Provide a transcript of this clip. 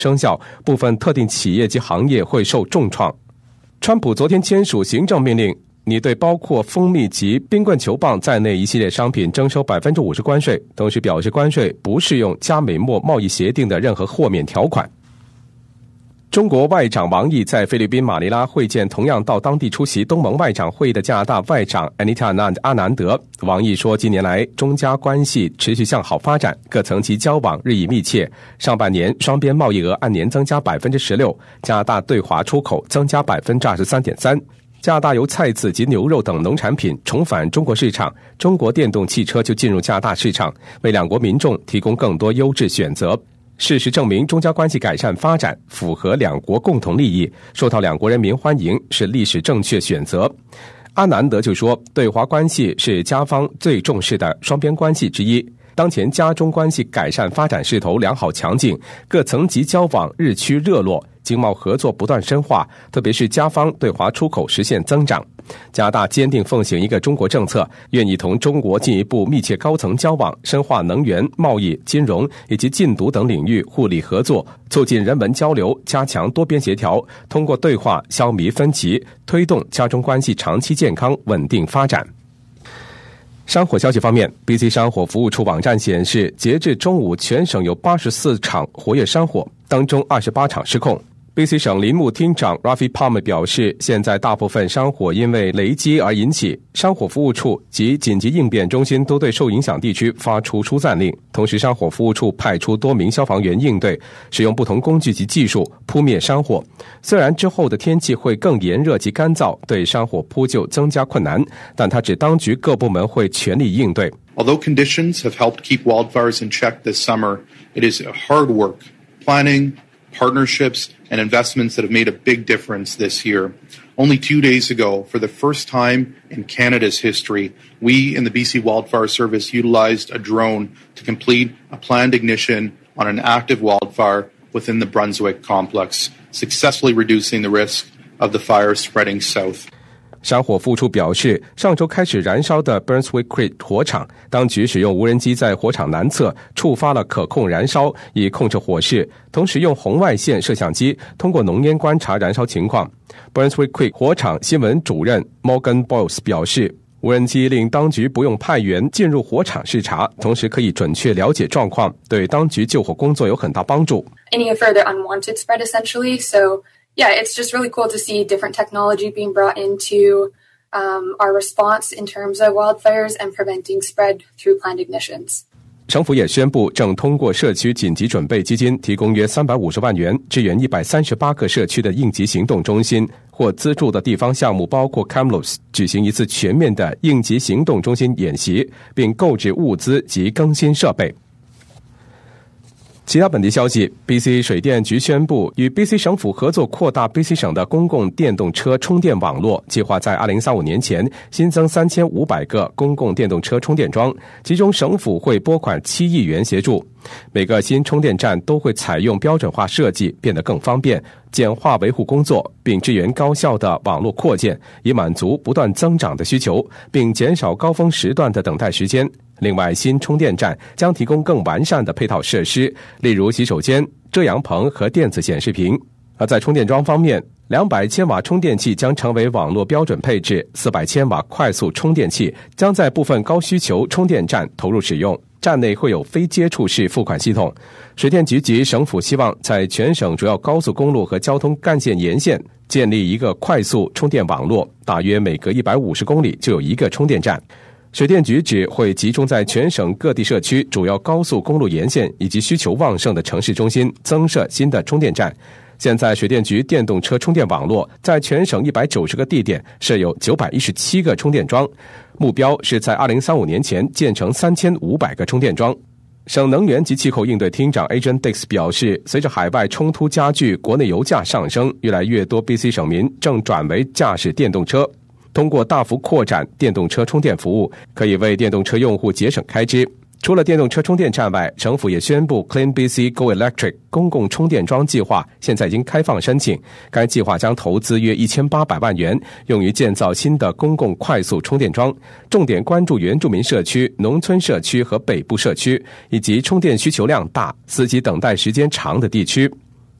生效，部分特定企业及行业会受重创。川普昨天签署行政命令，拟对包括蜂蜜及冰棍球棒在内一系列商品征收 50% 关税，同时表示关税不适用加美墨贸易协定的任何豁免条款。中国外长王毅在菲律宾马尼拉会见同样到当地出席东盟外长会议的加拿大外长 Anita 阿南德。王毅说，近年来中加关系持续向好发展，各层级交往日益密切。上半年双边贸易额按年增加 16%， 加拿大对华出口增加 23.3%。加拿大由菜籽及牛肉等农产品重返中国市场，中国电动汽车就进入加拿大市场，为两国民众提供更多优质选择。事实证明，中加关系改善发展符合两国共同利益，受到两国人民欢迎，是历史正确选择。阿南德就说，对华关系是加方最重视的双边关系之一。当前加中关系改善发展势头良好强劲，各层级交往日趋热络，经贸合作不断深化，特别是加方对华出口实现增长。加拿大坚定奉行一个中国政策，愿意同中国进一步密切高层交往，深化能源、贸易、金融以及禁毒等领域互利合作，促进人文交流，加强多边协调，通过对话消弭分歧，推动加中关系长期健康稳定发展。山火消息方面， BC 山火服务处网站显示，截至中午，全省有84场活跃山火，当中28场失控。BC 省林务厅长 Rafi Palmer 表示，现在大部分山火因为雷击而引起，山火服务处及紧急应变中心都对受影响地区发出疏散令，同时山火服务处派出多名消防员应对，使用不同工具及技术扑灭山火。虽然之后的天气会更炎热及干燥，对山火扑救增加困难，但他指当局各部门会全力应对。 Although conditions have helped keep wildfires in check this summer, it is hard work, planning, partnerships, and investments that have made a big difference this year. Only 2 days ago, for the first time in Canada's history, we in the BC Wildfire Service utilized a drone to complete a planned ignition on an active wildfire within the Brunswick complex, successfully reducing the risk of the fire spreading south. 山火服务处表示，上周开始燃烧的 Brunswick Creek 火场，当局使用无人机在火场南侧触发了可控燃烧，以控制火势，同时用红外线摄像机通过浓烟观察燃烧情况。Brunswick Creek 火场新闻主任 Morgan Boyles 表示，无人机令当局不用派员进入火场视察，同时可以准确了解状况，对当局救火工作有很大帮助。 Any further unwanted spread, essentially. So, yeah, it's just really cool to see different technology being brought into our response in terms of wildfires and preventing spread through planned ignitions. 政府也宣布，正通过社区紧急准备基金提供约350万元，支援138个社区的应急行动中心或资助的地方项目，包括 Kamloops 举行一次全面的应急行动中心演习，并购置物资及更新设备。其他本地消息， BC 水电局宣布与 BC 省府合作，扩大 BC 省的公共电动车充电网络，计划在2035年前新增3500个公共电动车充电桩，其中省府会拨款7亿元协助。每个新充电站都会采用标准化设计，变得更方便，简化维护工作，并支援高效的网络扩建，以满足不断增长的需求，并减少高峰时段的等待时间。另外，新充电站将提供更完善的配套设施，例如洗手间、遮阳棚和电子显示屏。而在充电桩方面，200千瓦充电器将成为网络标准配置，400千瓦快速充电器将在部分高需求充电站投入使用。站内会有非接触式付款系统。水电局及省府希望在全省主要高速公路和交通干线沿线建立一个快速充电网络，大约每隔150公里就有一个充电站。水电局指会集中在全省各地社区主要高速公路沿线以及需求旺盛的城市中心增设新的充电站。现在水电局电动车充电网络在全省190个地点设有917个充电桩，目标是在2035年前建成3500个充电桩。省能源及气候应对厅长 Adrian Dix 表示，随着海外冲突加剧，国内油价上升，越来越多 BC 省民正转为驾驶电动车。通过大幅扩展电动车充电服务，可以为电动车用户节省开支。除了电动车充电站外，政府也宣布 Clean BC Go Electric 公共充电桩计划现在已经开放申请。该计划将投资约1800万元，用于建造新的公共快速充电桩，重点关注原住民社区、农村社区和北部社区，以及充电需求量大、司机等待时间长的地区。